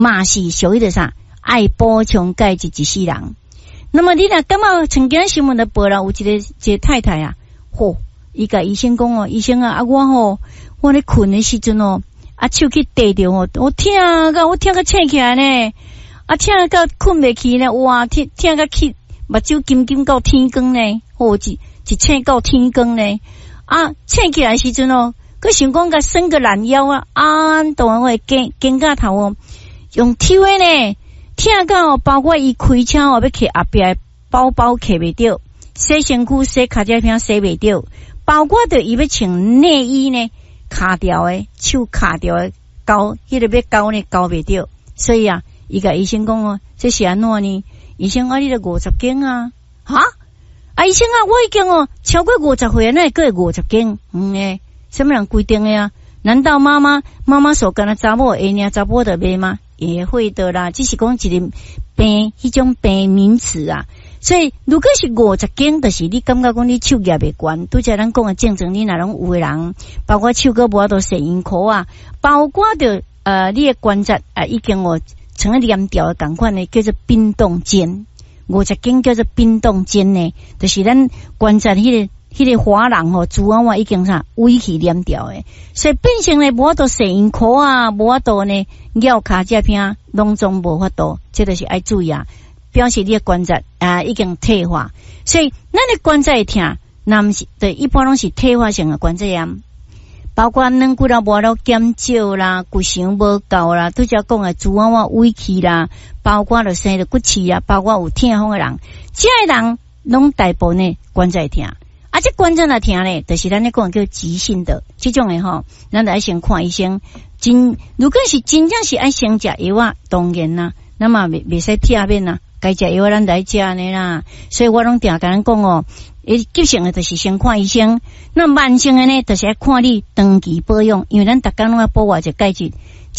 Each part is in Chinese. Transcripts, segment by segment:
嘛是属于的啥？爱补充钙质一世人。那么你若感觉曾经新闻的报道，有一个太太啊，伊甲医生讲哦，医生啊，我咧困的时阵哦，手去逮着哦，我痛个醒起来呢，痛到困袂去呢，哇，痛到去目睭金到天光呢，一醒到天光呢，醒起来时阵哦，佮想讲甲伸个懒腰当我肩胛头哦，用抽的呢，痛到包括伊开车哦，要摕后壁包摕袂着，洗身躯洗脚趾片洗袂着，包括着伊要穿内衣呢。卡掉的手卡掉的交，迄个要交呢交袂着，所以伊甲医生讲哦，这是安怎呢？医生你都50斤啊，医生我已经超过50岁，那个50斤，什么人规定的啊？难道妈妈所干的查某会领查某的袂吗？也会的啦，只是讲一个病，迄种病名词啊。所以如果是50斤，就是你感觉讲你手也袂悬，拄则咱讲的正常，你若拢有的人，包括手个无法度适应裤啊，包括着你的关节已经成了黏掉的共款的，叫做冰冻肩。50斤叫做冰冻肩呢，就是咱关节迄个滑囊自然已经委屈黏掉的，所以变成咧无法度适应裤啊，无法度呢咬脚趾片，拢总无法度，这就是爱注意啊。表示你的关节已经退化，所以咱的关节会痛，那么是对一般拢是退化性的关节炎，包括软骨啦、无法度减少啦、骨相无够啦，拄则讲的自然委屈啦，包括了生了骨刺啊，包括有痛风的人，这个人拢大部分呢关节会痛，这关节若痛咧，就是咱咧讲叫急性的这种的吼，咱得先看医生。如果是真正是爱先食药啊，当然啦，那么袂使片面啦。该食药咱来食呢啦，所以我拢定甲咱讲急性的就是先看医生，那慢性的呢，就是要看你长期保养，因为咱逐工拢要保护这钙质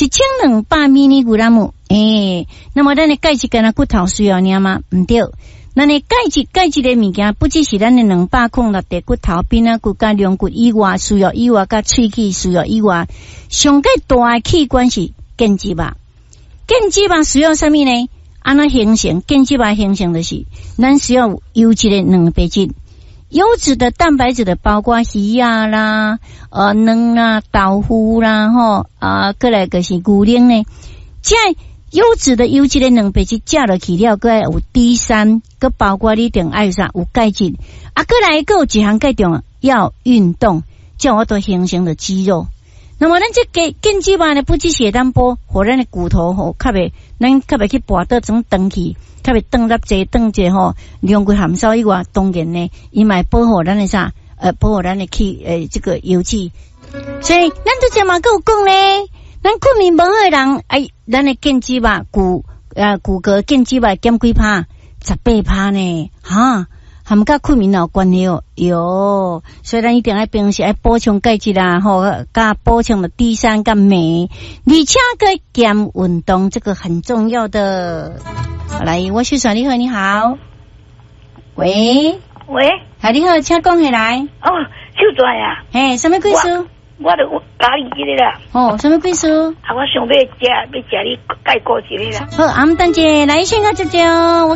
，1200mg，那么咱的钙质跟咱骨头需要领吗？唔对，咱的钙质的物件，不只是咱的206块骨头、边啊骨甲两骨以外需要以外，甲喙齿需要以外，上个大的器官是腱肌肉，腱肌肉需要什么呢？安怎形成腱肌肉形成的是，咱需要优质的蛋白质，优质的蛋白质的包括鱼啊啦、卵啦、豆腐啦过来就是牛奶呢。这优质的蛋白质食落去了，过来有 D3，佮包括你定爱有啥有钙质，过来佮有一项介重要运动，叫我都形成的肌肉。那么咱这腱肌肉呢，不只是咱保护咱的骨头咱较袂去跋倒种长去，较袂长落坐两骨含少以外，当然呢，伊嘛保护咱的啥保护咱的这个油脂。所以咱都这嘛有讲咧，咱困眠无好的人，咱的腱肌肉骨骼腱肌肉减几趴？18%呢，含甲困眠有关系哦，有，所以咱一定要平时爱补充钙质啦，加补充的 D3 跟镁，而且个减运动，这个很重要的。来，我是算你好，你好，喂，你好，请讲起来。 就这呀。 什么故事？ 我都咖喱的啦。 什么故事？ 我想要食你钙果子的啦。 好，等者来先个接。